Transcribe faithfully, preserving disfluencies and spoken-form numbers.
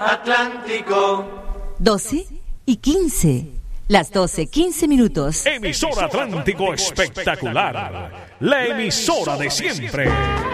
Atlántico. doce y quince. Las doce, quince minutos. Emisora Atlántico Espectacular. La emisora de siempre.